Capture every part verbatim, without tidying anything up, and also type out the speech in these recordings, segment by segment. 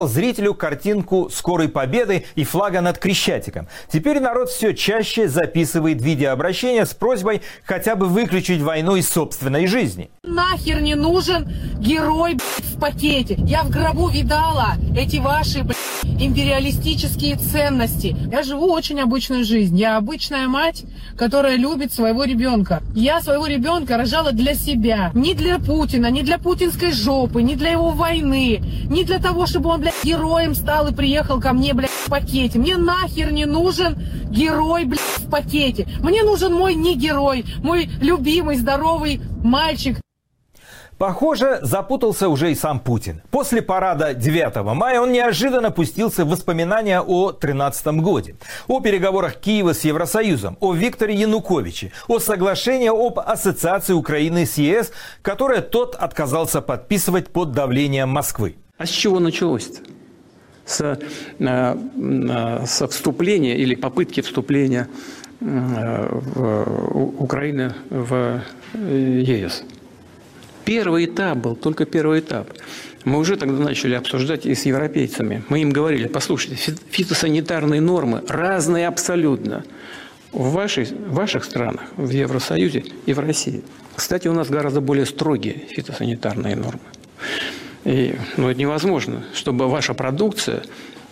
зрителю картинку скорой победы и флага над Крещатиком. Теперь народ все чаще записывает видеообращения с просьбой хотя бы выключить войну из собственной жизни. Нахер не нужен герой в пакете. Я в гробу видала эти ваши империалистические ценности. Я живу очень обычную жизнь. Я обычная мать, которая любит своего ребенка. Я своего ребенка рожала для себя. Не для Путина, не для путинской жопы, не для его войны, не для того, чтобы он, блядь, героем стал и приехал ко мне, блядь, в пакете. Мне нахер не нужен герой, блядь, в пакете. Мне нужен мой не герой, мой любимый, здоровый мальчик. Похоже, запутался уже и сам Путин. После парада девятого мая он неожиданно пустился в воспоминания о тринадцатом годе, о переговорах Киева с Евросоюзом, о Викторе Януковиче, о соглашении об ассоциации Украины с ЕС, которое тот отказался подписывать под давлением Москвы. А с чего началось-то? С, э, со вступления или попытки вступления э, в, Украины в ЕС. Первый этап был, только первый этап. Мы уже тогда начали обсуждать и с европейцами. Мы им говорили: послушайте, фитосанитарные нормы разные абсолютно в, вашей, в ваших странах, в Евросоюзе и в России. Кстати, у нас гораздо более строгие фитосанитарные нормы. И, ну, это невозможно, чтобы ваша продукция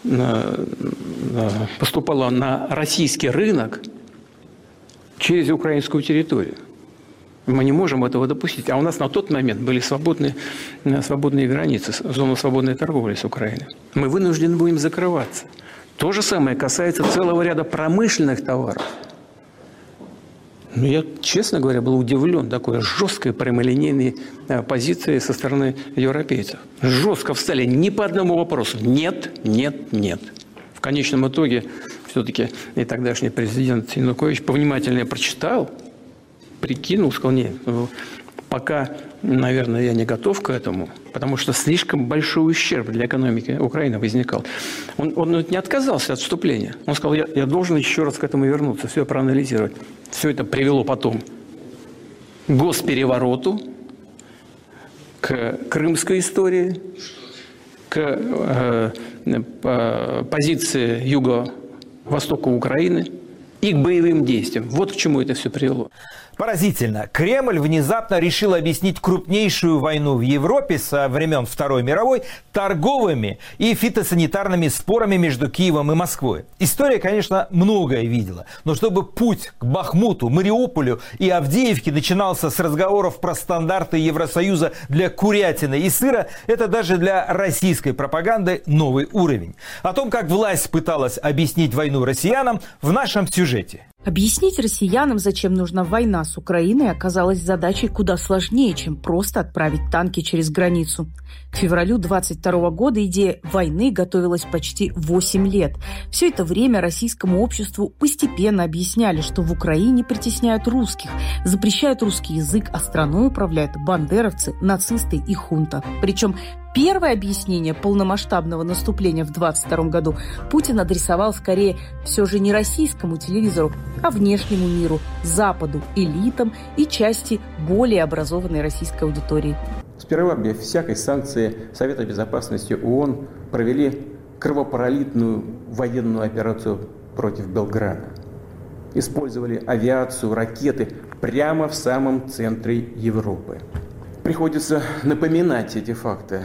поступала на российский рынок через украинскую территорию. Мы не можем этого допустить. А у нас на тот момент были свободные, свободные границы, зона свободной торговли с Украиной. Мы вынуждены будем закрываться. То же самое касается целого ряда промышленных товаров. Но я, честно говоря, был удивлен такой жесткой прямолинейной позицией со стороны европейцев. Жестко встали ни по одному вопросу. Нет, нет, нет. В конечном итоге все-таки и тогдашний президент Янукович повнимательнее прочитал, прикинул, сказал: нет, пока, наверное, я не готов к этому, потому что слишком большой ущерб для экономики Украины возникал. Он, он не отказался от вступления. Он сказал: я, я должен еще раз к этому вернуться, все проанализировать. Все это привело потом к госперевороту, к крымской истории, к э, э, позиции юго-востока Украины и к боевым действиям. Вот к чему это все привело. Поразительно. Кремль внезапно решил объяснить крупнейшую войну в Европе со времен Второй мировой торговыми и фитосанитарными спорами между Киевом и Москвой. История, конечно, многое видела. Но чтобы путь к Бахмуту, Мариуполю и Авдеевке начинался с разговоров про стандарты Евросоюза для курятины и сыра, это даже для российской пропаганды новый уровень. О том, как власть пыталась объяснить войну россиянам, в нашем сюжете. Объяснить россиянам, зачем нужна война с Украиной, оказалось задачей куда сложнее, чем просто отправить танки через границу. К февралю двадцать второго года идея войны готовилась почти восемь лет. Все это время российскому обществу постепенно объясняли, что в Украине притесняют русских, запрещают русский язык, а страной управляют бандеровцы, нацисты и хунта. Причем первое объяснение полномасштабного наступления в двадцать втором году Путин адресовал скорее все же не российскому телевизору, а внешнему миру, Западу, элитам и части более образованной российской аудитории. Сперва без всякой санкции Совета Безопасности ООН провели кровопролитную военную операцию против Белграда. Использовали авиацию, ракеты прямо в самом центре Европы. Приходится напоминать эти факты.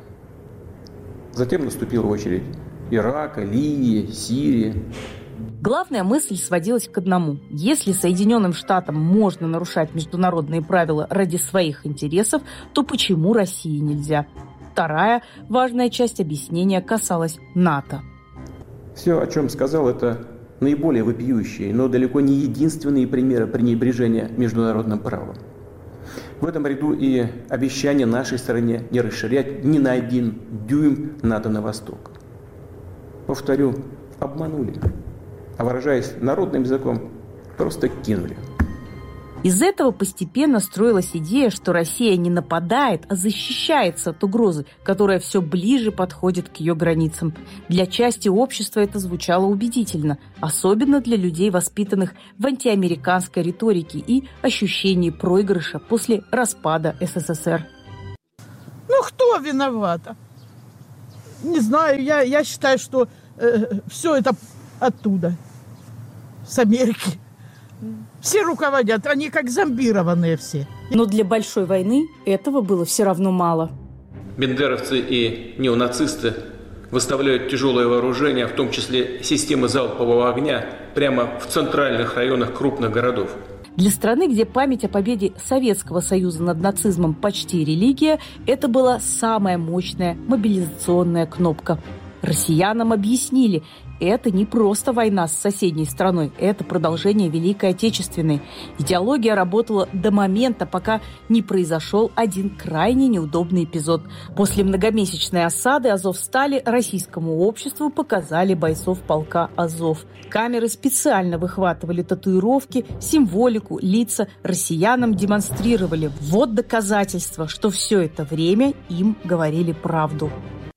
Затем наступила очередь Ирака, Ливии, Сирии. Главная мысль сводилась к одному. Если Соединенным Штатам можно нарушать международные правила ради своих интересов, то почему России нельзя? Вторая важная часть объяснения касалась НАТО. Все, о чем сказал, это наиболее вопиющие, но далеко не единственные примеры пренебрежения международным правом. В этом ряду и обещание нашей стране не расширять ни на один дюйм НАТО на восток. Повторю, обманули. А выражаясь народным языком, просто кинули. Из этого постепенно строилась идея, что Россия не нападает, а защищается от угрозы, которая все ближе подходит к ее границам. Для части общества это звучало убедительно, особенно для людей, воспитанных в антиамериканской риторике и ощущении проигрыша после распада СССР. Ну кто виновата? Не знаю, я, я считаю, что э, все это оттуда, с Америки. Все руководят, они как зомбированные все. Но для большой войны этого было все равно мало. Бендеровцы и неонацисты выставляют тяжелое вооружение, в том числе системы залпового огня, прямо в центральных районах крупных городов. Для страны, где память о победе Советского Союза над нацизмом почти религия, это была самая мощная мобилизационная кнопка. Россиянам объяснили, это не просто война с соседней страной, это продолжение Великой Отечественной. Идеология работала до момента, пока не произошел один крайне неудобный эпизод. После многомесячной осады Азовстали российскому обществу показали бойцов полка «Азов». Камеры специально выхватывали татуировки, символику, лица, россиянам демонстрировали. Вот доказательство, что все это время им говорили правду.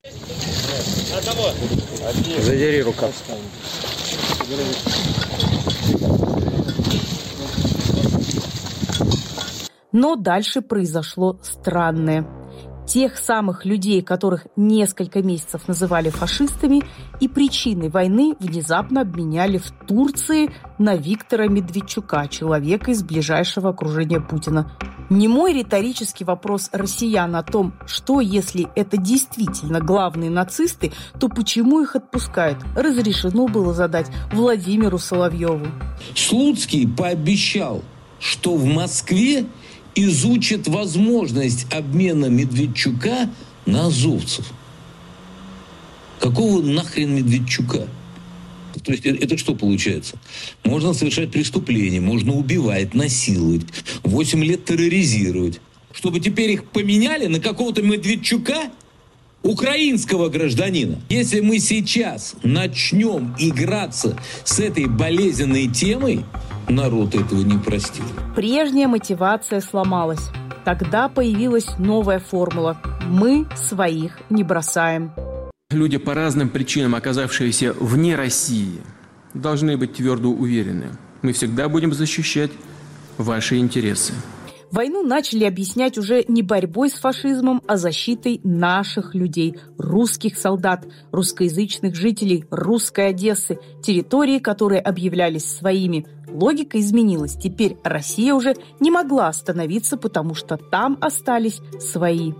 Задери рукав. Но дальше произошло странное. Тех самых людей, которых несколько месяцев называли фашистами, и причиной войны внезапно обменяли в Турции на Виктора Медведчука, человека из ближайшего окружения Путина. Немой риторический вопрос россиян о том, что если это действительно главные нацисты, то почему их отпускают, разрешено было задать Владимиру Соловьеву. Слуцкий пообещал, что в Москве изучит возможность обмена Медведчука на азовцев. Какого нахрен Медведчука? То есть это что получается? Можно совершать преступления, можно убивать, насиловать, восемь лет терроризировать. Чтобы теперь их поменяли на какого-то Медведчука, украинского гражданина. Если мы сейчас начнем играться с этой болезненной темой, народ этого не простит. Прежняя мотивация сломалась. Тогда появилась новая формула. Мы своих не бросаем. Люди, по разным причинам оказавшиеся вне России, должны быть твердо уверены. Мы всегда будем защищать ваши интересы. Войну начали объяснять уже не борьбой с фашизмом, а защитой наших людей, русских солдат, русскоязычных жителей русской Одессы, территории, которые объявлялись своими. Логика изменилась. Теперь Россия уже не могла остановиться, потому что там остались свои.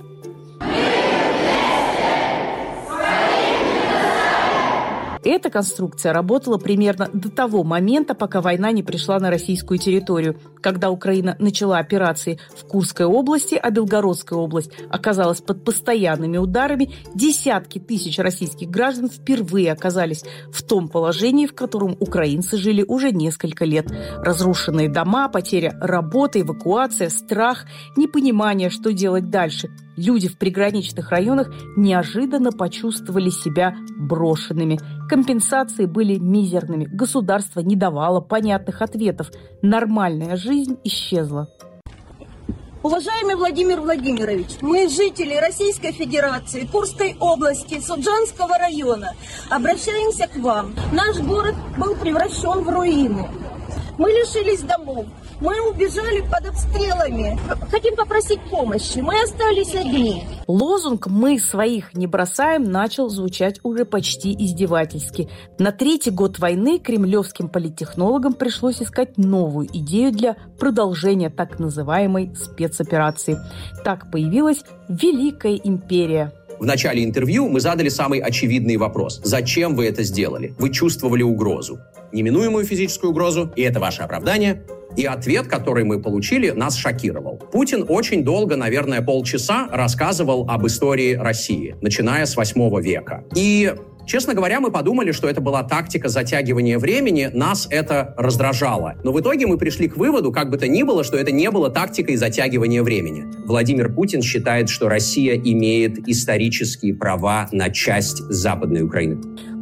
Эта конструкция работала примерно до того момента, пока война не пришла на российскую территорию. Когда Украина начала операции в Курской области, а Белгородская область оказалась под постоянными ударами, десятки тысяч российских граждан впервые оказались в том положении, в котором украинцы жили уже несколько лет. Разрушенные дома, потеря работы, эвакуация, страх, непонимание, что делать дальше. Люди в приграничных районах неожиданно почувствовали себя брошенными. Компенсации были мизерными. Государство не давало понятных ответов. Нормальная жизнь исчезла. Уважаемый Владимир Владимирович, мы, жители Российской Федерации, Курской области, Суджанского района, обращаемся к вам. Наш город был превращен в руины. Мы лишились домов. Мы убежали под обстрелами. Хотим попросить помощи. Мы остались одни. Лозунг «Мы своих не бросаем» начал звучать уже почти издевательски. На третий год войны кремлевским политтехнологам пришлось искать новую идею для продолжения так называемой спецоперации. Так появилась Великая империя. В начале интервью мы задали самый очевидный вопрос. Зачем вы это сделали? Вы чувствовали угрозу. Неминуемую физическую угрозу, и это ваше оправдание. И ответ, который мы получили, нас шокировал. Путин очень долго, наверное, полчаса рассказывал об истории России, начиная с восьмого века. И, честно говоря, мы подумали, что это была тактика затягивания времени, нас это раздражало. Но в итоге мы пришли к выводу, как бы то ни было, что это не было тактикой затягивания времени. Владимир Путин считает, что Россия имеет исторические права на часть Западной Украины.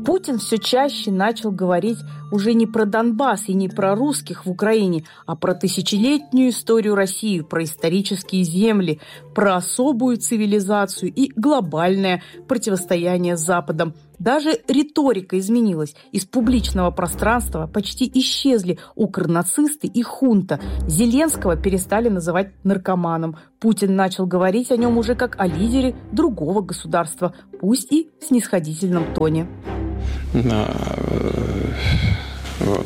Путин все чаще начал говорить уже не про Донбасс и не про русских в Украине, а про тысячелетнюю историю России, про исторические земли, про особую цивилизацию и глобальное противостояние с Западом. Даже риторика изменилась. Из публичного пространства почти исчезли укрнацисты и хунта. Зеленского перестали называть наркоманом. Путин начал говорить о нем уже как о лидере другого государства, пусть и в снисходительном тоне. Вот.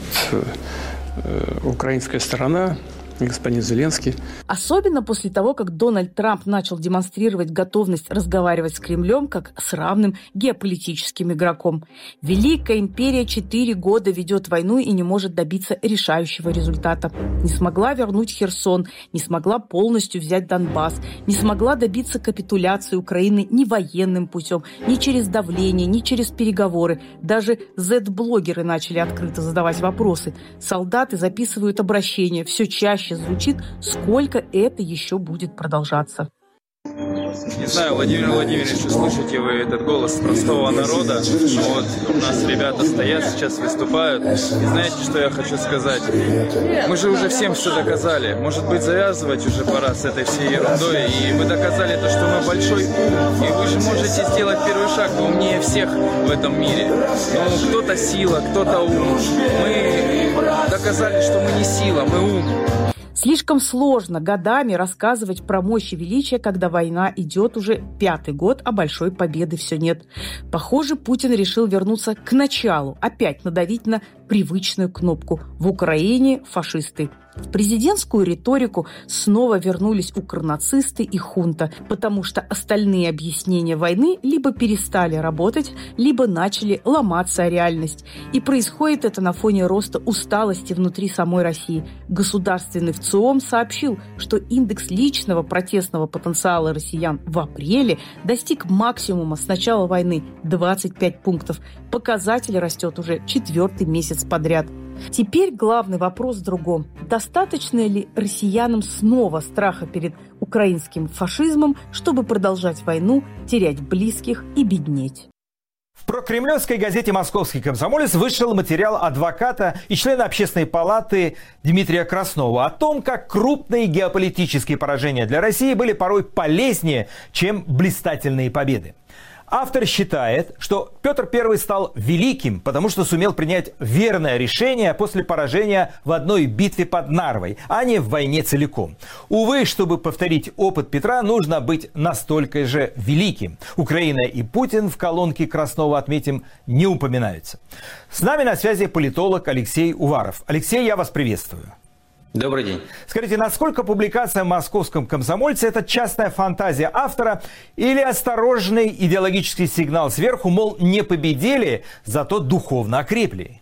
Украинская сторона, господин Зеленский. Особенно после того, как Дональд Трамп начал демонстрировать готовность разговаривать с Кремлем как с равным геополитическим игроком. Великая империя четыре года ведет войну и не может добиться решающего результата. Не смогла вернуть Херсон, не смогла полностью взять Донбасс, не смогла добиться капитуляции Украины ни военным путем, ни через давление, ни через переговоры. Даже зет-блогеры начали открыто задавать вопросы. Солдаты записывают обращения, все чаще звучит, сколько это еще будет продолжаться. Не знаю, Владимир Владимирович, слышите вы этот голос простого народа? Вот, у нас ребята стоят, сейчас выступают. И знаете, что я хочу сказать? Мы же уже всем все доказали. Может быть, завязывать уже пора с этой всей ерундой. И мы доказали то, что мы большой ум. И вы же можете сделать первый шаг, вы умнее всех в этом мире. Ну, кто-то сила, кто-то ум. Мы доказали, что мы не сила, мы ум. Слишком сложно годами рассказывать про мощь и величие, когда война идет уже пятый год, а большой победы все нет. Похоже, Путин решил вернуться к началу, опять надавить на привычную кнопку. В Украине фашисты. В президентскую риторику снова вернулись укрнацисты и хунта, потому что остальные объяснения войны либо перестали работать, либо начали ломаться о реальность. И происходит это на фоне роста усталости внутри самой России. Государственный ВЦИОМ сообщил, что индекс личного протестного потенциала россиян в апреле достиг максимума с начала войны – двадцать пять пунктов. Показатель растет уже четвертый месяц подряд. Теперь главный вопрос в другом. Достаточно ли россиянам снова страха перед украинским фашизмом, чтобы продолжать войну, терять близких и беднеть? В прокремлевской газете «Московский комсомолец» вышел материал адвоката и члена Общественной палаты Дмитрия Краснова о том, как крупные геополитические поражения для России были порой полезнее, чем блистательные победы. Автор считает, что Петр Первый стал великим, потому что сумел принять верное решение после поражения в одной битве под Нарвой, а не в войне целиком. Увы, чтобы повторить опыт Петра, нужно быть настолько же великим. Украина и Путин в колонке Краснова, отметим, не упоминаются. С нами на связи политолог Алексей Уваров. Алексей, я вас приветствую. Добрый день. Скажите, насколько публикация в «Московском комсомольце» – это частная фантазия автора или осторожный идеологический сигнал сверху, мол, не победили, зато духовно окрепли?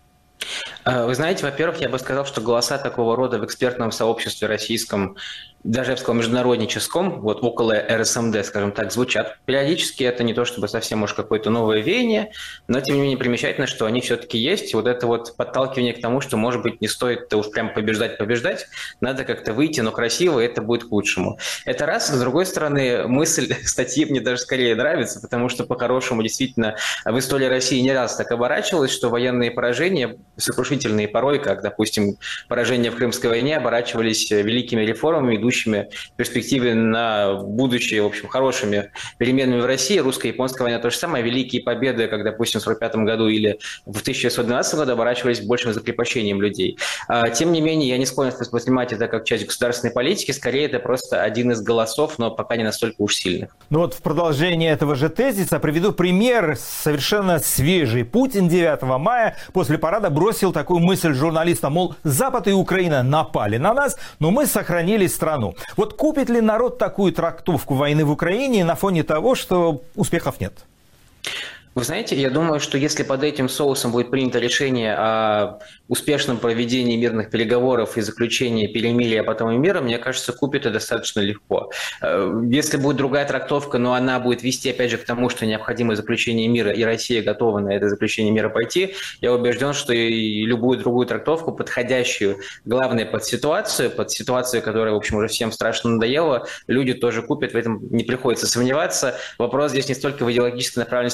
Вы знаете, во-первых, я бы сказал, что голоса такого рода в экспертном сообществе российском, даже, я бы сказал, международническом, вот около эр эс эм дэ, скажем так, звучат. Периодически это не то чтобы совсем уж какое-то новое веяние, но тем не менее примечательно, что они все-таки есть. Вот это вот подталкивание к тому, что, может быть, не стоит уж прям побеждать-побеждать, надо как-то выйти, но красиво, и это будет к лучшему. Это раз. С другой стороны, мысль статьи мне даже скорее нравится, потому что, по-хорошему, действительно, в истории России не раз так оборачивалось, что военные поражения, сокрушительные порой, как, допустим, поражения в Крымской войне, оборачивались великими реформами, идущими в перспективе на будущее, в общем, хорошими переменами в России. Русско-японская война то же самое. Великие победы, как, допустим, в сорок пятом году или в тысяча девятьсот двенадцатом году, оборачивались большим закрепощением людей. Тем не менее, я не склонен воспринимать это как часть государственной политики. Скорее, это просто один из голосов, но пока не настолько уж сильных. Ну вот в продолжение этого же тезиса приведу пример совершенно свежий. Путин девятого мая после парада бросил такую мысль журналистам, мол, Запад и Украина напали на нас, но мы сохранили страну. Вот купит ли народ такую трактовку войны в Украине на фоне того, что успехов нет? Вы знаете, я думаю, что если под этим соусом будет принято решение о успешном проведении мирных переговоров и заключении перемирия, а потом и мира, мне кажется, купит это достаточно легко. Если будет другая трактовка, но она будет вести, опять же, к тому, что необходимо заключение мира, и Россия готова на это заключение мира пойти, я убежден, что и любую другую трактовку, подходящую, главное, под ситуацию, под ситуацию, которая, в общем, уже всем страшно надоела, люди тоже купят, в этом не приходится сомневаться. Вопрос здесь не столько в идеологической направленности россиян,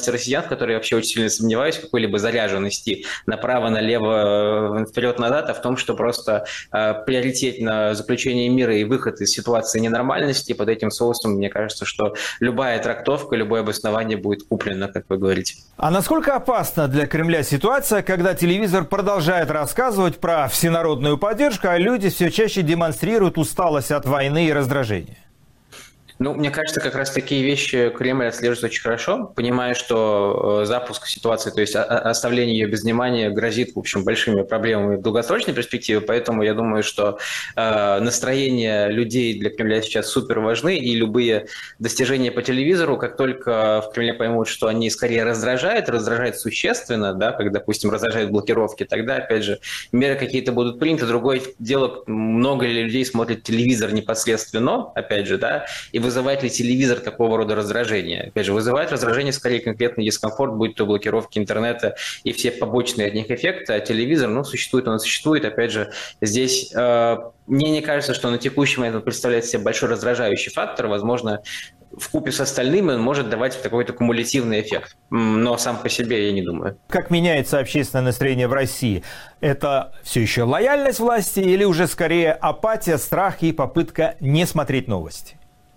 которой я вообще очень сильно сомневаюсь, какой-либо заряженности направо-налево, вперед-назад, а в том, что просто э, приоритетно заключение мира и выход из ситуации ненормальности. Под этим соусом, мне кажется, что любая трактовка, любое обоснование будет куплено, как вы говорите. А насколько опасна для Кремля ситуация, когда телевизор продолжает рассказывать про всенародную поддержку, а люди все чаще демонстрируют усталость от войны и раздражения? Ну, мне кажется, как раз такие вещи Кремль отслеживает очень хорошо, понимая, что запуск ситуации, то есть оставление ее без внимания грозит, в общем, большими проблемами в долгосрочной перспективе, поэтому я думаю, что э, настроения людей для Кремля сейчас супер важны, и любые достижения по телевизору, как только в Кремле поймут, что они скорее раздражают, раздражают существенно, да, как, допустим, раздражают блокировки, тогда, опять же, меры какие-то будут приняты. Другое дело, много ли людей смотрят телевизор непосредственно, опять же, да, и вызывает ли телевизор такого рода раздражение? Опять же, вызывает раздражение скорее конкретный дискомфорт, будь то блокировки интернета и все побочные от них эффекты, а телевизор, ну, существует он существует. Опять же, здесь э, мне не кажется, что на текущий момент он представляет себе большой раздражающий фактор. Возможно, вкупе с остальными он может давать какой-то кумулятивный эффект. Но сам по себе я не думаю. Как меняется общественное настроение в России? Это все еще лояльность власти или уже скорее апатия, страх и попытка не смотреть новости?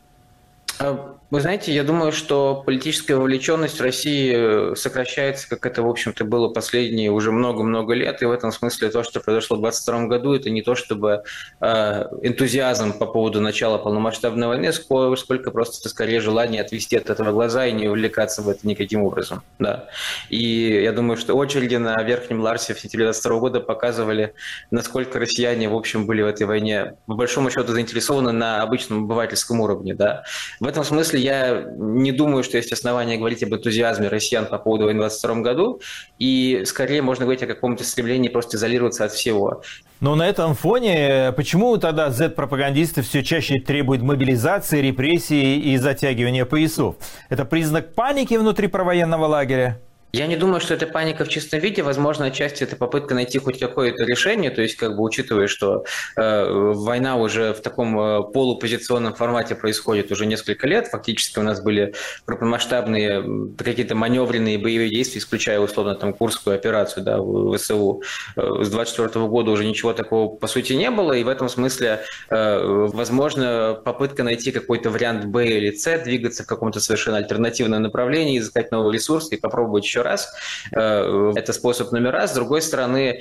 Вы знаете, я думаю, что политическая вовлеченность в России сокращается, как это, в общем-то, было последние уже много-много лет. И в этом смысле то, что произошло в двадцать втором году, это не то чтобы э, энтузиазм по поводу начала полномасштабной войны, сколько просто это скорее желание отвести от этого глаза и не увлекаться в это никаким образом. Да. И я думаю, что очереди на Верхнем Ларсе в сентябре двадцать второго года показывали, насколько россияне, в общем, были в этой войне, по большому счету, заинтересованы на обычном обывательском уровне. Да. В этом смысле я не думаю, что есть основания говорить об энтузиазме россиян по поводу войны в двадцать втором году, и скорее можно говорить о каком-то стремлении просто изолироваться от всего. Но на этом фоне почему тогда зет-пропагандисты все чаще требуют мобилизации, репрессий и затягивания поясов? Это признак паники внутри провоенного лагеря? Я не думаю, что это паника в чистом виде. Возможно, отчасти это попытка найти хоть какое-то решение, то есть, как бы учитывая, что э, война уже в таком э, полупозиционном формате происходит уже несколько лет. Фактически у нас были крупномасштабные какие-то маневренные боевые действия, исключая условно там Курскую операцию, да, в ВСУ. С двадцать четвёртого года уже ничего такого по сути не было, и в этом смысле, э, возможно, попытка найти какой-то вариант Б или С, двигаться в каком-то совершенно альтернативном направлении, искать новые ресурсы и попробовать еще раз. Это способ номер раз. С другой стороны,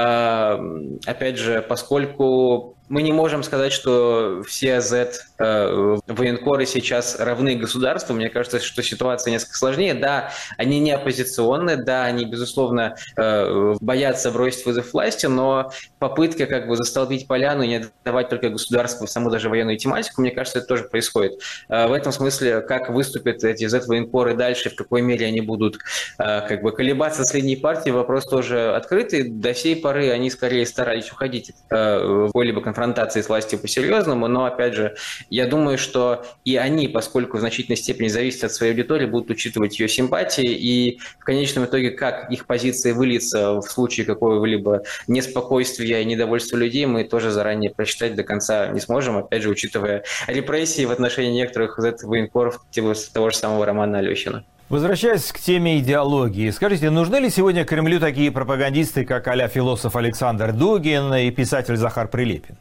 опять же, поскольку мы не можем сказать, что все зет-военкоры сейчас равны государству. Мне кажется, что ситуация несколько сложнее. Да, они не оппозиционны, да, они, безусловно, боятся бросить вызов власти, но попытка как бы застолбить поляну и не отдавать только государству саму даже военную тематику, мне кажется, это тоже происходит. В этом смысле, как выступят эти зет-военкоры дальше, в какой мере они будут как бы колебаться с линией партии, вопрос тоже открытый. До сей поры они скорее старались уходить в какой-либо конфронтации с властью по-серьезному, но, опять же, я думаю, что и они, поскольку в значительной степени зависят от своей аудитории, будут учитывать ее симпатии, и в конечном итоге, как их позиция выльется в случае какого-либо неспокойствия и недовольства людей, мы тоже заранее просчитать до конца не сможем, опять же, учитывая репрессии в отношении некоторых военкоров того же самого Романа Алехина. Возвращаясь к теме идеологии, скажите, нужны ли сегодня Кремлю такие пропагандисты, как а-ля философ Александр Дугин и писатель Захар Прилепин?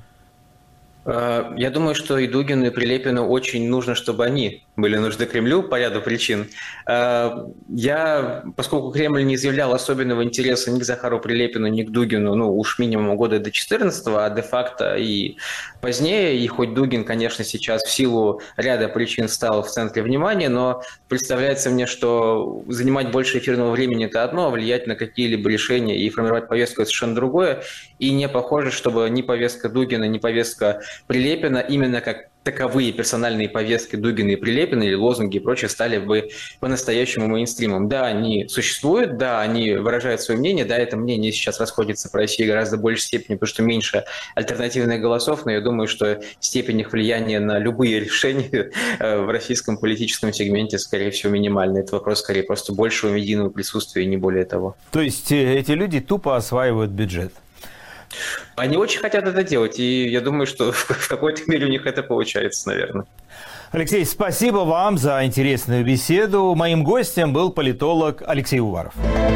Я думаю, что и Дугину, и Прилепину очень нужно, чтобы они были нужны Кремлю по ряду причин. Я, поскольку Кремль не изъявлял особенного интереса ни к Захару Прилепину, ни к Дугину, ну уж минимум года до четырнадцатого, а де-факто и позднее, и хоть Дугин, конечно, сейчас в силу ряда причин стал в центре внимания, но представляется мне, что занимать больше эфирного времени – это одно, а влиять на какие-либо решения и формировать повестку – это совершенно другое, и не похоже, чтобы ни повестка Дугина, ни повестка Прилепина именно как таковые персональные повестки Дугина и Прилепина или лозунги и прочее стали бы по-настоящему мейнстримом. Да, они существуют, да, они выражают свое мнение, да, это мнение сейчас расходится по России гораздо большей степени, потому что меньше альтернативных голосов, но я думаю, что степень их влияния на любые решения в российском политическом сегменте, скорее всего, минимальна. Это вопрос, скорее, просто большего медийного присутствия и не более того. То есть эти люди тупо осваивают бюджет? Они очень хотят это делать, и я думаю, что в какой-то мере у них это получается, наверное. Алексей, спасибо вам за интересную беседу. Моим гостем был политолог Алексей Уваров.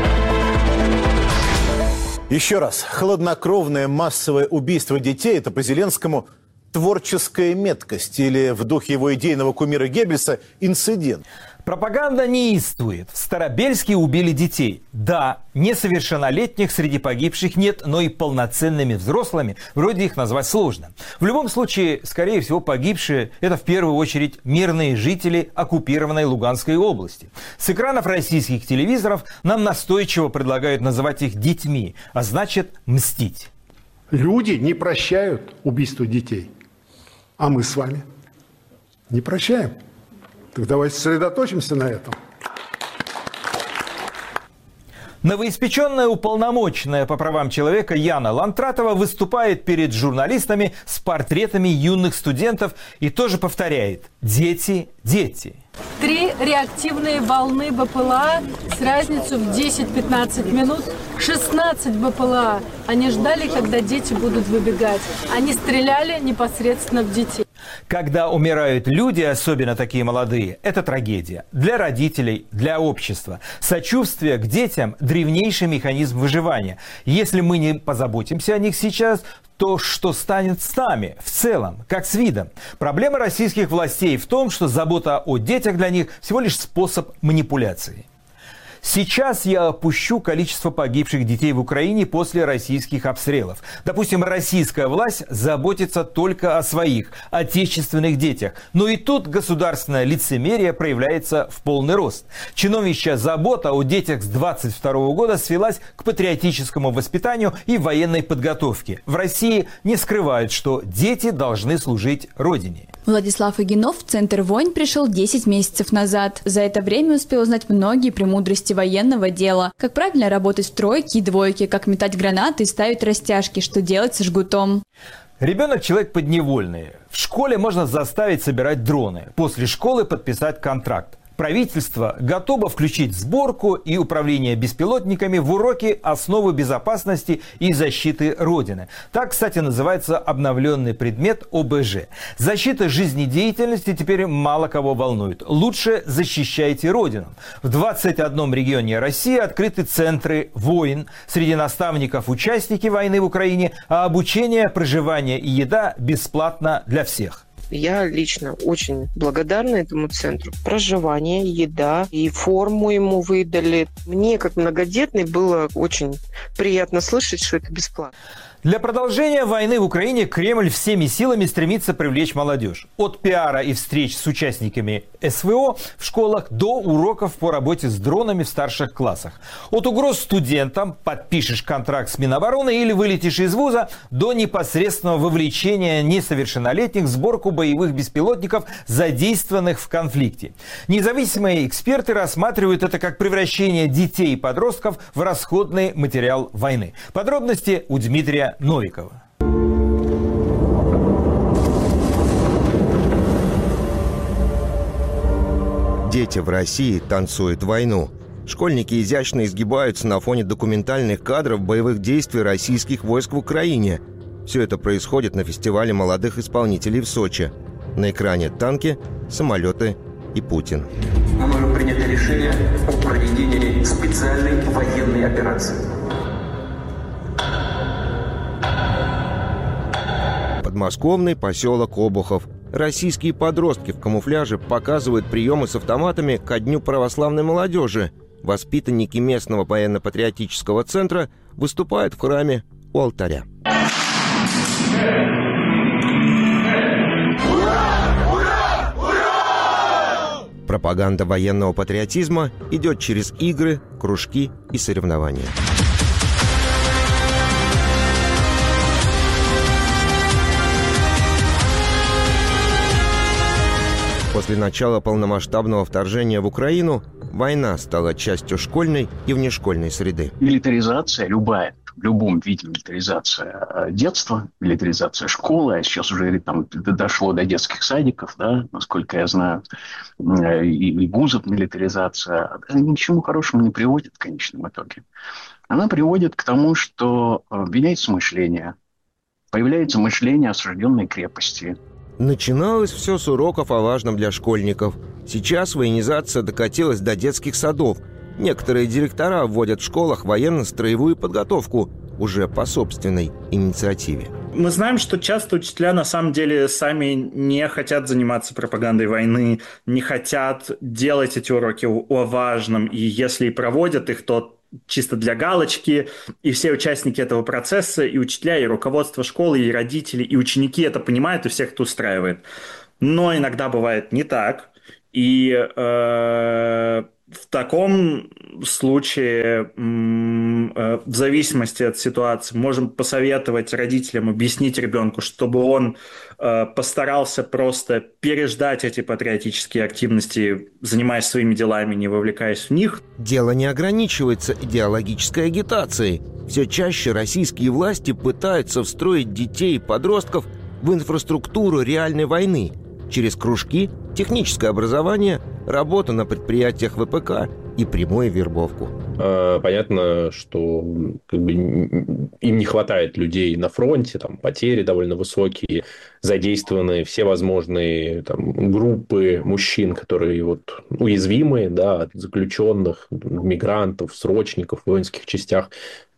Еще раз. Хладнокровное массовое убийство детей – это по Зеленскому творческая меткость или в духе его идейного кумира Геббельса инцидент. Пропаганда неистует. В Старобельске убили детей. Да, несовершеннолетних среди погибших нет, но и полноценными взрослыми вроде их назвать сложно. В любом случае, скорее всего, погибшие – это в первую очередь мирные жители оккупированной Луганской области. С экранов российских телевизоров нам настойчиво предлагают называть их детьми, а значит мстить. Люди не прощают убийство детей, а мы с вами не прощаем. Так давайте сосредоточимся на этом. Новоиспеченная уполномоченная по правам человека Яна Лантратова выступает перед журналистами с портретами юных студентов и тоже повторяет: «Дети, дети». Три реактивные волны БПЛА с разницей в десять-пятнадцать минут, шестнадцать БПЛА. Они ждали, когда дети будут выбегать. Они стреляли непосредственно в детей. Когда умирают люди, особенно такие молодые, это трагедия. Для родителей, для общества. Сочувствие к детям – древнейший механизм выживания. Если мы не позаботимся о них сейчас, то что станет с нами в целом, как с видом? Проблема российских властей в том, что забота о детях для них всего лишь способ манипуляции. Сейчас я опущу количество погибших детей в Украине после российских обстрелов. Допустим, российская власть заботится только о своих отечественных детях. Но и тут государственное лицемерие проявляется в полный рост. Чиновничья забота о детях с двадцать второго года свелась к патриотическому воспитанию и военной подготовке. В России не скрывают, что дети должны служить Родине. Владислав Игинов в Центр войн пришел десять месяцев назад. За это время успел узнать многие премудрости военного дела. Как правильно работать в тройке и двойке, как метать гранаты и ставить растяжки, что делать со жгутом. Ребенок – человек подневольный. В школе можно заставить собирать дроны. После школы подписать контракт. Правительство готово включить сборку и управление беспилотниками в уроки основы безопасности и защиты Родины. Так, кстати, называется обновленный предмет О Б Ж. Защита жизнедеятельности теперь мало кого волнует. Лучше защищайте Родину. В двадцати одном регионе России открыты центры войн. Среди наставников участники войны в Украине, а обучение, проживание и еда бесплатно для всех. Я лично очень благодарна этому центру. Проживание, еда и форму ему выдали. Мне, как многодетной, было очень приятно слышать, что это бесплатно. Для продолжения войны в Украине Кремль всеми силами стремится привлечь молодежь. От пиара и встреч с участниками С В О в школах до уроков по работе с дронами в старших классах. От угроз студентам «подпишешь контракт с Минобороны или вылетишь из вуза» до непосредственного вовлечения несовершеннолетних в сборку боевых беспилотников, задействованных в конфликте. Независимые эксперты рассматривают это как превращение детей и подростков в расходный материал войны. Подробности у Дмитрия Новикова. Дети в России танцуют войну. Школьники изящно изгибаются на фоне документальных кадров боевых действий российских войск в Украине. Все это происходит на фестивале молодых исполнителей в Сочи. На экране танки, самолеты и Путин. Мы можем принять решение о проведении специальной военной операции. Подмосковный поселок Обухов. Российские подростки в камуфляже показывают приемы с автоматами ко Дню православной молодежи. Воспитанники местного военно-патриотического центра выступают в храме у алтаря. Пропаганда военного патриотизма идет через игры, кружки и соревнования. После начала полномасштабного вторжения в Украину война стала частью школьной и внешкольной среды. Милитаризация любая, в любом виде милитаризация детства, милитаризация школы, а сейчас уже там дошло до детских садиков, да, насколько я знаю, и, и вузов милитаризация, ни к чему хорошему не приводит в конечном итоге. Она приводит к тому, что меняется мышление, появляется мышление осажденной крепости. Начиналось все с уроков о важном для школьников. Сейчас военизация докатилась до детских садов. Некоторые директора вводят в школах военно-строевую подготовку уже по собственной инициативе. Мы знаем, что часто учителя на самом деле сами не хотят заниматься пропагандой войны, не хотят делать эти уроки о важном, и если и проводят их, то чисто для галочки, и все участники этого процесса, и учителя, и руководство школы, и родители, и ученики это понимают, и всех это устраивает. Но иногда бывает не так, и э, в таком случае, э, в зависимости от ситуации, можем посоветовать родителям, объяснить ребенку, чтобы он э, постарался просто переждать эти патриотические активности, занимаясь своими делами, не вовлекаясь в них. Дело не ограничивается идеологической агитацией. Все чаще российские власти пытаются встроить детей и подростков в инфраструктуру реальной войны через кружки, техническое образование, работу на предприятиях вэ пэ ка и прямую вербовку. Понятно, что как бы, им не хватает людей на фронте, там потери довольно высокие, задействованы все возможные там, группы мужчин, которые вот, уязвимые, да, от заключенных, мигрантов, срочников в воинских частях.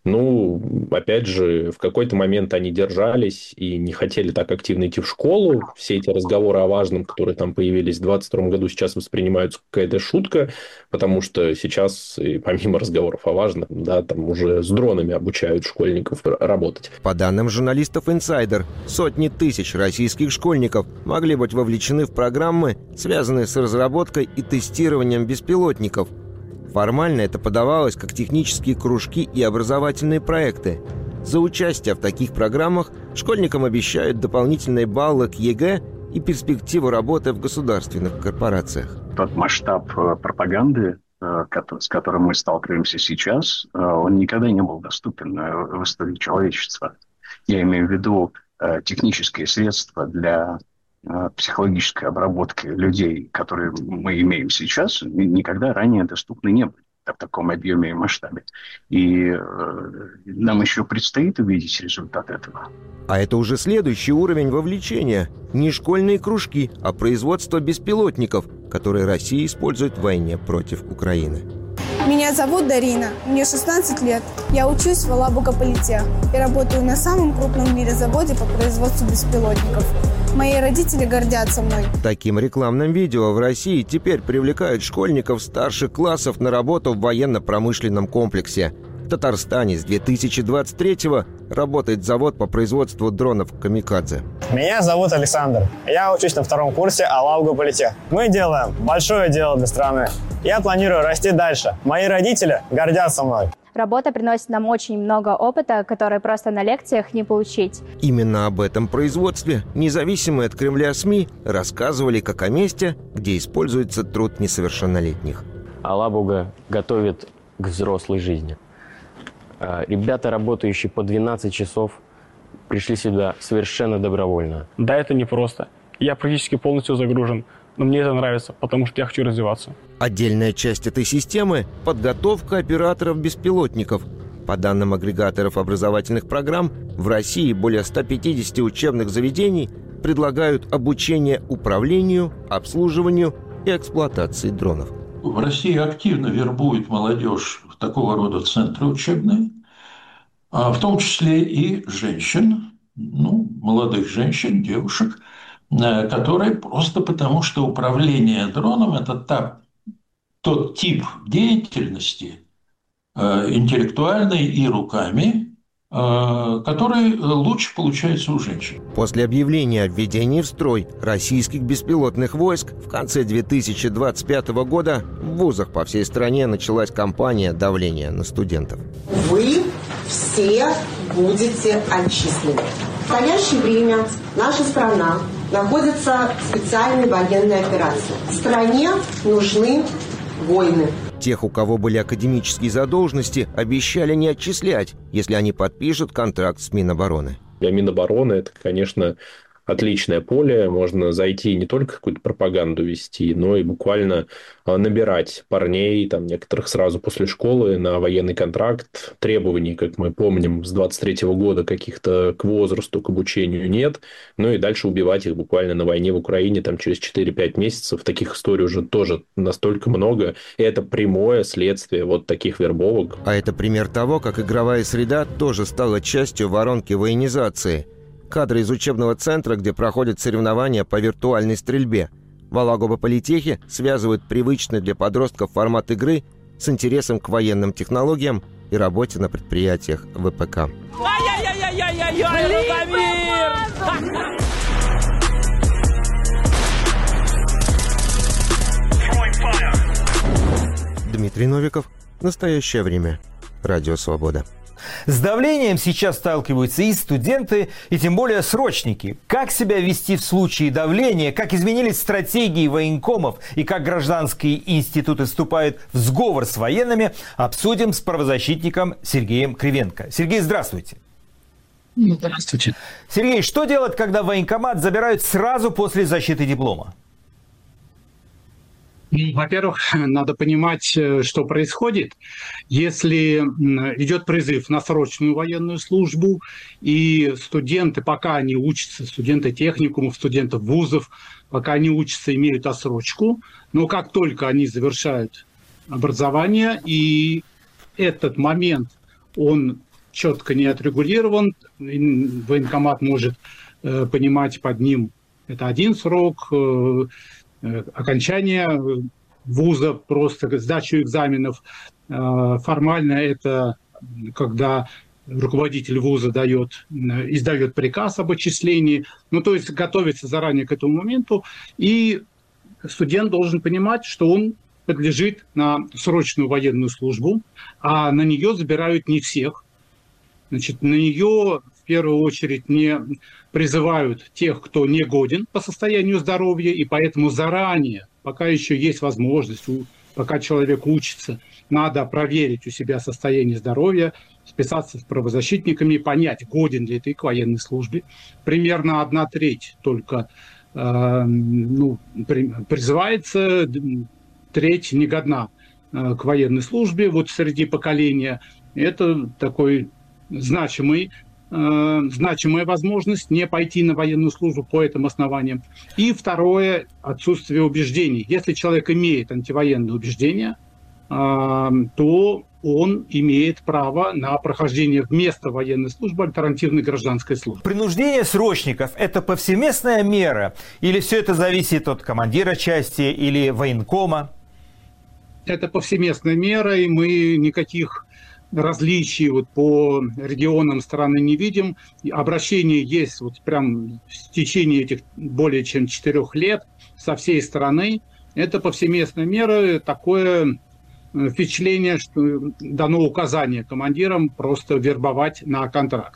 Ну, опять же, в какой-то момент они держались и не хотели так активно идти в школу. Все эти разговоры о важном, которые там появились в двадцать втором году, сейчас воспринимаются как какая-то шутка, потому что сейчас, помимо разговоров о важном, да, там уже с дронами обучают школьников работать. По данным журналистов «Инсайдер», сотни тысяч российских школьников могли быть вовлечены в программы, связанные с разработкой и тестированием беспилотников. Формально это подавалось как технические кружки и образовательные проекты. За участие в таких программах школьникам обещают дополнительные баллы к е гэ и перспективу работы в государственных корпорациях. Тот масштаб пропаганды, с которым мы сталкиваемся сейчас, он никогда не был доступен в истории человечества. Я имею в виду технические средства для психологической обработки людей, которые мы имеем сейчас, никогда ранее доступны не были в таком объеме и масштабе. И э, нам еще предстоит увидеть результат этого. А это уже следующий уровень вовлечения. Не школьные кружки, а производство беспилотников, которые Россия использует в войне против Украины. Меня зовут Дарина, мне шестнадцать лет. Я учусь в Алабуга-Политех и работаю на самом крупном в мире заводе по производству беспилотников. Мои родители гордятся мной. Таким рекламным видео в России теперь привлекают школьников старших классов на работу в военно-промышленном комплексе. В Татарстане с две тысячи двадцать третьего работает завод по производству дронов «Камикадзе». Меня зовут Александр. Я учусь на втором курсе Алабуга-Политех. Мы делаем большое дело для страны. Я планирую расти дальше. Мои родители гордятся мной. Работа приносит нам очень много опыта, который просто на лекциях не получить. Именно об этом производстве независимые от Кремля СМИ рассказывали как о месте, где используется труд несовершеннолетних. Алабуга готовит к взрослой жизни. Ребята, работающие по двенадцать часов, пришли сюда совершенно добровольно. Да, это непросто. Я практически полностью загружен. Но мне это нравится, потому что я хочу развиваться. Отдельная часть этой системы – подготовка операторов беспилотников. По данным агрегаторов образовательных программ, в России более ста пятидесяти учебных заведений предлагают обучение управлению, обслуживанию и эксплуатации дронов. В России активно вербует молодежь в такого рода центры учебные, в том числе и женщин, ну, молодых женщин, девушек, которые просто потому, что управление дроном – это та, тот тип деятельности э, интеллектуальной и руками, э, который лучше получается у женщин. После объявления о введении в строй российских беспилотных войск в конце две тысячи двадцать пятого года в вузах по всей стране началась кампания давления на студентов. Вы все будете отчислены. В настоящее время наша страна находится в специальной военной операции. Стране нужны войны. Тех, у кого были академические задолженности, обещали не отчислять, если они подпишут контракт с Минобороны. Для Минобороны это, конечно, отличное поле. Можно зайти не только какую-то пропаганду вести, но и буквально набирать парней, там, некоторых сразу после школы на военный контракт. Требований, как мы помним, с двадцать третьего года каких-то к возрасту, к обучению нет. Ну и дальше убивать их буквально на войне в Украине там, через четыре-пять месяцев. Таких историй уже тоже настолько много. И это прямое следствие вот таких вербовок. А это пример того, как игровая среда тоже стала частью воронки военизации. Кадры из учебного центра, где проходят соревнования по виртуальной стрельбе. В Алагополитехе связывают привычный для подростков формат игры с интересом к военным технологиям и работе на предприятиях ВПК. Дмитрий Новиков. Настоящее время. Радио «Свобода». С давлением сейчас сталкиваются и студенты, и тем более срочники. Как себя вести в случае давления, как изменились стратегии военкомов и как гражданские институты вступают в сговор с военными, обсудим с правозащитником Сергеем Кривенко. Сергей, здравствуйте. Здравствуйте. Сергей, что делать, когда военкомат забирают сразу после защиты диплома? Во-первых, надо понимать, что происходит. Если идет призыв на срочную военную службу, и студенты, пока они учатся, студенты техникумов, студенты вузов, пока они учатся, имеют отсрочку, но как только они завершают образование, и этот момент, он четко не отрегулирован, военкомат может понимать под ним это один срок, окончание вуза, просто сдачу экзаменов. Формально это когда руководитель вуза дает, издает приказ об отчислении, ну то есть готовится заранее к этому моменту, и студент должен понимать, что он подлежит на срочную военную службу, а на нее забирают не всех. Значит, на нее в первую очередь не призывают тех, кто не годен по состоянию здоровья, и поэтому заранее, пока еще есть возможность, пока человек учится, надо проверить у себя состояние здоровья, списаться с правозащитниками, понять, годен ли ты к военной службе. Примерно одна треть только э, ну, при, призывается, треть не годна э, к военной службе. Вот среди поколения это такой значимый значимая возможность не пойти на военную службу по этим основаниям. И второе – отсутствие убеждений. Если человек имеет антивоенные убеждения, то он имеет право на прохождение вместо военной службы альтернативной гражданской службы. Принуждение срочников – это повсеместная мера? Или все это зависит от командира части или военкома? Это повсеместная мера, и мы никаких различий вот по регионам страны не видим. Обращение есть вот прям в течение этих более чем четырех лет со всей страны. Это повсеместная мера, такое впечатление, что дано указание командирам просто вербовать на контракт.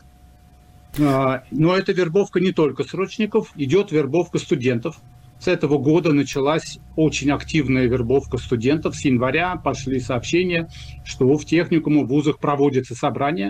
Но эта вербовка не только срочников, идет вербовка студентов. С этого года началась очень активная вербовка студентов. С января пошли сообщения, что в техникумах, в вузах проводятся собрания.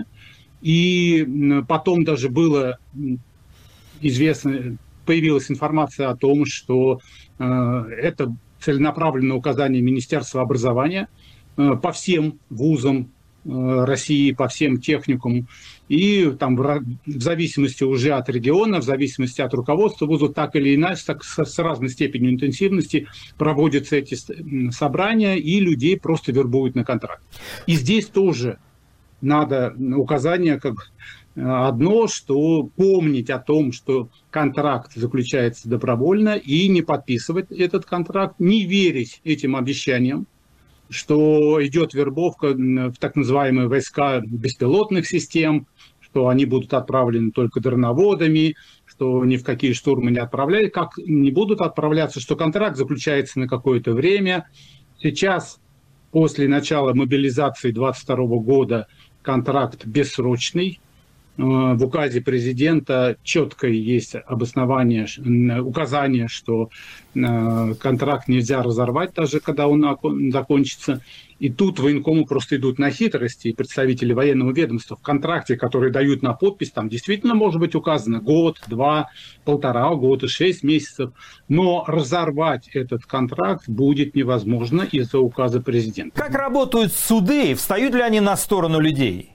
И потом даже было известно, появилась информация о том, что э, это целенаправленное указание Министерства образования э, по всем вузам э, России, по всем техникумам. И там в, в зависимости уже от региона, в зависимости от руководства вуза, так или иначе, так, с, с разной степенью интенсивности проводятся эти собрания, и людей просто вербуют на контракт. И здесь тоже надо указание как одно, что помнить о том, что контракт заключается добровольно, и не подписывать этот контракт, не верить этим обещаниям, что идет вербовка в так называемые войска беспилотных систем, что они будут отправлены только дроноводами, что ни в какие штурмы не отправляют, как не будут отправляться, что контракт заключается на какое-то время. Сейчас, после начала мобилизации двадцать второго года, контракт бессрочный. в указе президента четко есть обоснование, указание, что контракт нельзя разорвать, даже когда он закончится. И тут военкомы просто идут на хитрости, и представители военного ведомства в контракте, который дают на подпись, там действительно может быть указано год, два, полтора года, шесть месяцев. Но разорвать этот контракт будет невозможно из-за указа президента. Как работают суды? Встают ли они на сторону людей?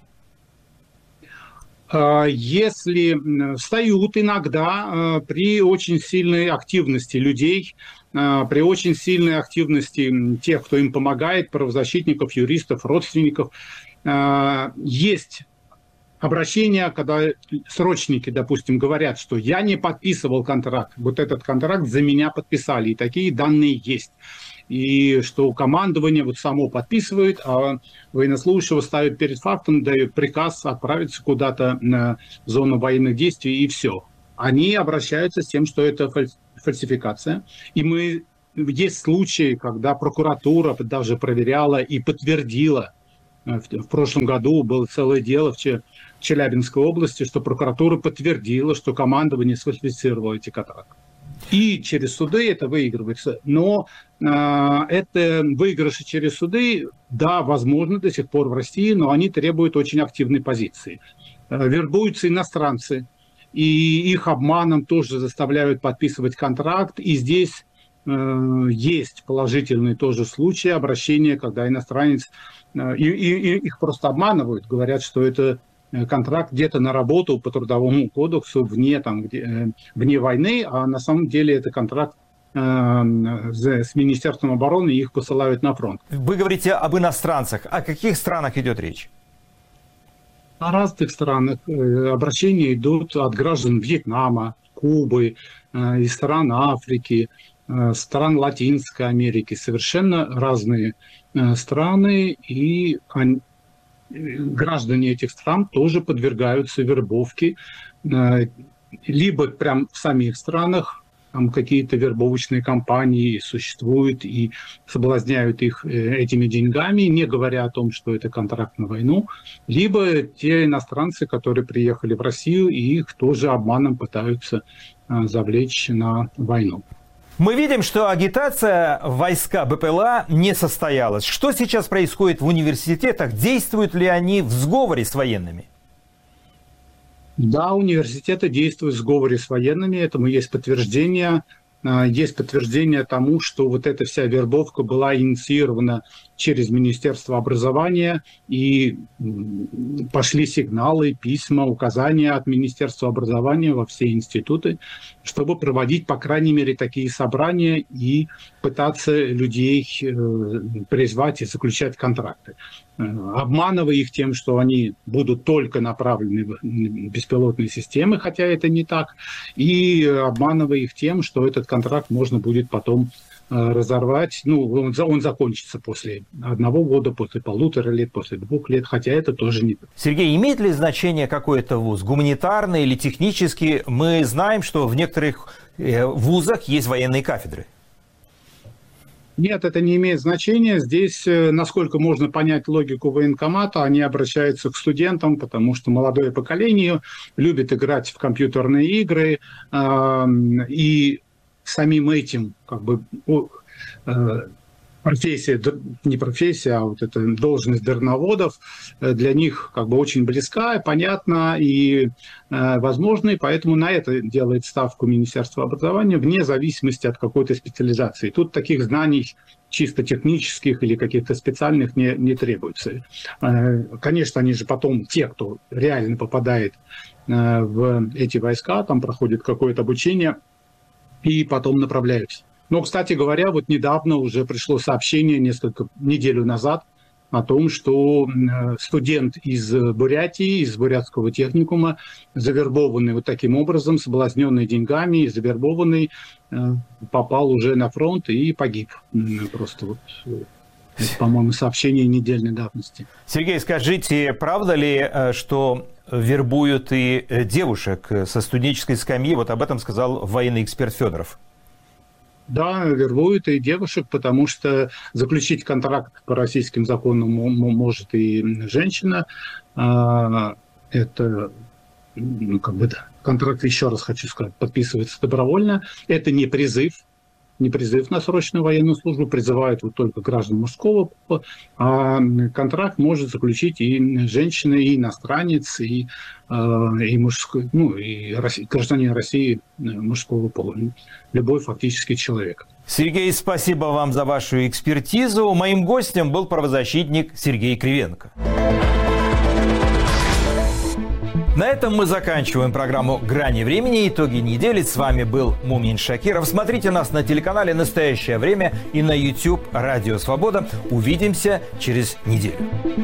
Если встают иногда при очень сильной активности людей, при очень сильной активности тех, кто им помогает, правозащитников, юристов, родственников, есть обращения, когда срочники, допустим, говорят, что я не подписывал контракт, вот этот контракт за меня подписали, и такие данные есть. И что командование вот само подписывает, а военнослужащего ставит перед фактом, дает приказ отправиться куда-то на зону военных действий, и все. Они обращаются с тем, что это фальсификация. И мы есть случаи, когда прокуратура даже проверяла и подтвердила. В прошлом году было целое дело в Челябинской области, что прокуратура подтвердила, что командование сфальсифицировало эти контракты. И через суды это выигрывается. Но э, это выигрыши через суды, да, возможно, до сих пор в России, но они требуют очень активной позиции. Э, вербуются иностранцы, и их обманом тоже заставляют подписывать контракт. И здесь э, есть положительные тоже случаи обращения, когда иностранец, э, и, и, и их просто обманывают, говорят, что это контракт где-то на работу по трудовому кодексу вне, там, где, вне войны, а на самом деле это контракт э, с Министерством обороны, и их посылают на фронт. Вы говорите об иностранцах. О каких странах идет речь? О разных странах. Обращения идут от граждан Вьетнама, Кубы, э, из стран Африки, э, стран Латинской Америки. Совершенно разные э, страны, и они, граждане этих стран тоже подвергаются вербовке, либо прям в самих странах, там какие-то вербовочные кампании существуют и соблазняют их этими деньгами, не говоря о том, что это контракт на войну, либо те иностранцы, которые приехали в Россию, и их тоже обманом пытаются завлечь на войну. Мы видим, что агитация в войска БПЛА не состоялась. Что сейчас происходит в университетах? Действуют ли они в сговоре с военными? Да, университеты действуют в сговоре с военными. Этому есть подтверждение. Есть подтверждение тому, что вот эта вся вербовка была инициирована через Министерство образования, и пошли сигналы, письма, указания от Министерства образования во все институты, чтобы проводить, по крайней мере, такие собрания и пытаться людей призвать и заключать контракты, обманывая их тем, что они будут только направлены в беспилотные системы, хотя это не так, и обманывая их тем, что этот контракт можно будет потом разорвать. Ну, он, он закончится после одного года, после полутора лет, после двух лет, хотя это тоже не так. Сергей, имеет ли значение какой-то вуз, гуманитарный или технический? Мы знаем, что в некоторых вузах есть военные кафедры. Нет, это не имеет значения. Здесь, насколько можно понять логику военкомата, они обращаются к студентам, потому что молодое поколение любит играть в компьютерные игры, и самим этим, как бы, профессия, не профессия, а вот эта должность дерноводов для них как бы очень близка, понятна и возможна, и поэтому на это делает ставку Министерство образования вне зависимости от какой-то специализации. Тут таких знаний чисто технических или каких-то специальных не, не требуется. Конечно, они же потом, те, кто реально попадает в эти войска, там проходит какое-то обучение, и потом направляются. Но, кстати говоря, вот недавно уже пришло сообщение, несколько неделю назад, о том, что студент из Бурятии, из бурятского техникума, завербованный вот таким образом, соблазненный деньгами, завербованный, попал уже на фронт и погиб. Просто вот, это, по-моему, сообщение недельной давности. Сергей, скажите, правда ли, что вербуют и девушек со студенческой скамьи? Вот об этом сказал военный эксперт Федоров. Да, вербуют и девушек, потому что заключить контракт по российским законам может и женщина. Это ну, как бы, да, контракт, еще раз хочу сказать, подписывается добровольно. Это не призыв, не призыв на срочную военную службу, призывают вот только граждан мужского пола, а контракт может заключить и женщина, и иностранец, и, и мужской, ну, и гражданин России мужского пола, любой фактически человек. Сергей, спасибо вам за вашу экспертизу. Моим гостем был правозащитник Сергей Кривенко. На этом мы заканчиваем программу «Грани времени. Итоги недели». С вами был Мумин Шакиров. Смотрите нас на телеканале «Настоящее время» и на YouTube «Радио Свобода». Увидимся через неделю.